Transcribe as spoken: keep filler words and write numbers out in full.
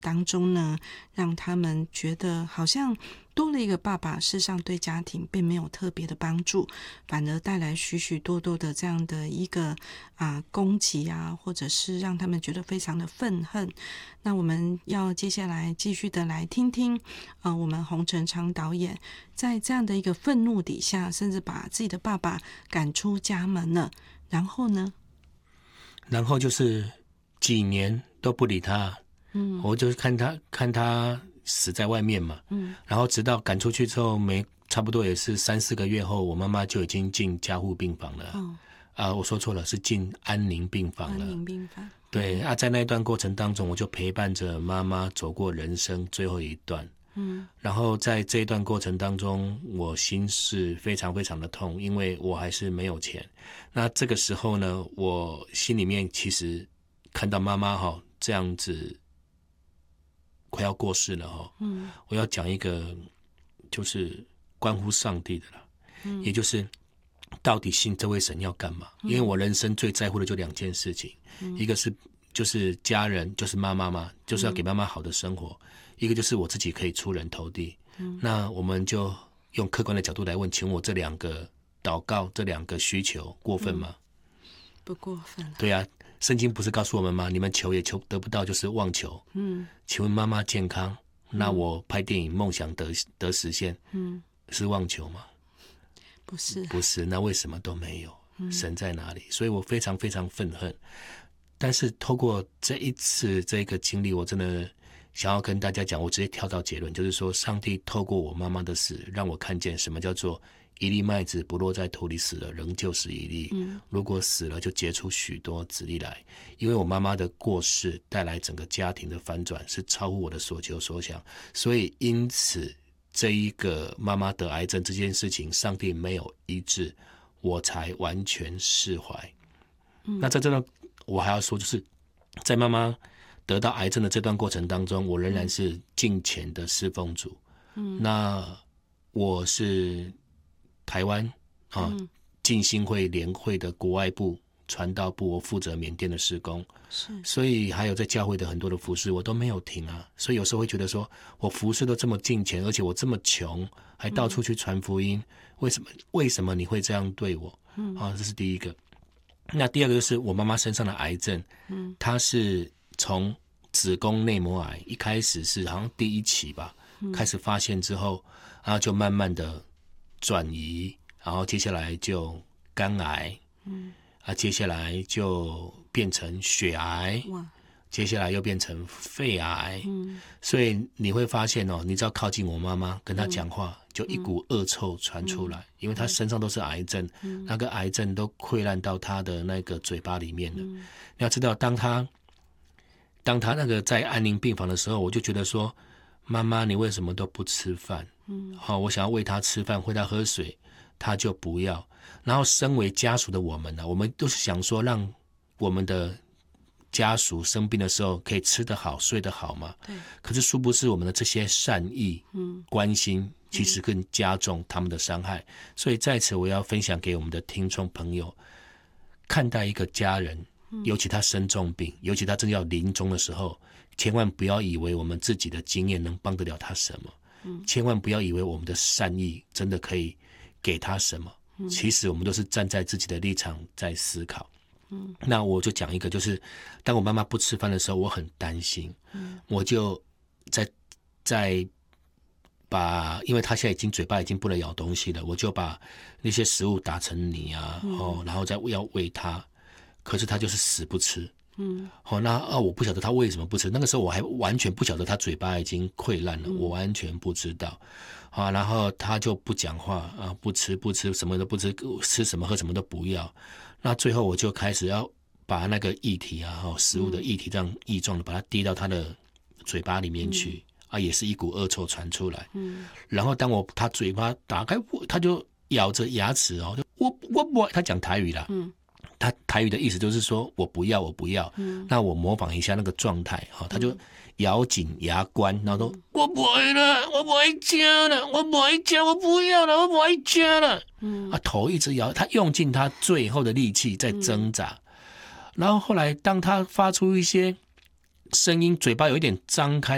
当中呢，让他们觉得好像多了一个爸爸，事实上对家庭并没有特别的帮助，反而带来许许多多的这样的一个啊攻击啊，或者是让他们觉得非常的愤恨。那我们要接下来继续的来听听，呃，我们洪成昌导演在这样的一个愤怒底下，甚至把自己的爸爸赶出家门了。然后呢？ 然后就是几年都不理他。嗯，我就是看他看他死在外面嘛，嗯，然后直到赶出去之后，没差不多也是三四个月后，我妈妈就已经进加护病房了。哦，啊，我说错了，是进安宁病房了。 安宁病房。 对啊，在那一段过程当中，我就陪伴着妈妈走过人生最后一段。嗯，然后在这一段过程当中，我心是非常非常的痛，因为我还是没有钱。那这个时候呢，我心里面其实看到妈妈哈这样子快要过世了哈，嗯，我要讲一个就是关乎上帝的了，嗯，也就是到底信这位神要干嘛？因为我人生最在乎的就两件事情，嗯，一个是就是家人，就是妈妈嘛，就是要给妈妈好的生活，嗯，一个就是我自己可以出人头地。嗯，那我们就用客观的角度来问，请我这两个祷告这两个需求过分吗？ 嗯，不过分了。 对啊，圣经不是告诉我们吗？你们求也求得不到，就是妄求。嗯，请问妈妈健康，那我拍电影梦想得得实现，嗯，是妄求吗？ 不是， 不是。那为什么都没有？嗯，神在哪里？所以我非常非常愤恨。但是透过这一次这个经历，我真的想要跟大家讲，我直接跳到结论，就是说，上帝透过我妈妈的死，让我看见什么叫做一粒麦子不落在土里死了，仍旧是一粒。嗯，如果死了，就结出许多子粒来。因为我妈妈的过世带来整个家庭的反转，是超乎我的所求所想，所以因此这一个妈妈得癌症这件事情，上帝没有医治，我才完全释怀。嗯，那在这段我还要说，就是在妈妈得到癌症的这段过程当中，我仍然是敬虔的侍奉主。嗯，那我是台湾啊浸信会联会的国外部传道部，我负责缅甸的事工，是，所以还有在教会的很多的服事我都没有停啊。所以有时候会觉得说，我服事都这么敬虔，而且我这么穷，还到处去传福音，嗯，为什么为什么你会这样对我？嗯，啊，这是第一个。那第二个就是我妈妈身上的癌症，嗯，她是从子宫内膜癌一开始是好像第一期吧，嗯，开始发现之后，然后就慢慢的转移，然后接下来就肝癌，嗯，啊，接下来就变成血癌，哇，接下来又变成肺癌，嗯，所以你会发现哦，你只要靠近我妈妈跟她讲话，嗯，就一股恶臭传出来，嗯，因为她身上都是癌症，嗯，那个癌症都溃烂到她的那个嘴巴里面了。嗯，你要知道，当她当她那个在安宁病房的时候，我就觉得说，妈妈你为什么都不吃饭？嗯，好，我想要喂她吃饭，喂她喝水，她就不要。然后身为家属的我们呢，我们都是想说让我们的家属生病的时候可以吃得好睡得好嘛，对。可是殊不知我们的这些善意、嗯、关心其实更加重他们的伤害，嗯，所以在此我要分享给我们的听众朋友，看待一个家人，尤其他生重病，尤其他正要临终的时候，千万不要以为我们自己的经验能帮得了他什么，嗯，千万不要以为我们的善意真的可以给他什么，嗯，其实我们都是站在自己的立场在思考。嗯，那我就讲一个，就是当我妈妈不吃饭的时候，我很担心，嗯，我就在在把，因为她现在已经嘴巴已经不能咬东西了，我就把那些食物打成泥啊，嗯，哦，然后再要喂她，可是她就是死不吃，嗯，好，哦，那啊，我不晓得她为什么不吃，那个时候我还完全不晓得她嘴巴已经溃烂了，嗯，我完全不知道，啊，然后她就不讲话啊，不吃不吃，什么都不吃，吃什么喝什么都不要。那最后我就开始要把那个液体啊，食物的液体这样液状的把它滴到他的嘴巴里面去，嗯，啊，也是一股恶臭传出来。嗯，然后当我他嘴巴打开，他就咬着牙齿哦，就我我不，他讲台语啦，嗯，他台语的意思就是说我不要我不要。嗯，那我模仿一下那个状态哈，他就咬紧牙关，然后说，嗯，我不会了，我不会吃了，我不会吃，我不要了，我不会吃了。嗯，啊，头一直摇，他用尽他最后的力气在挣扎，嗯，然后后来当他发出一些声音，嘴巴有一点张开，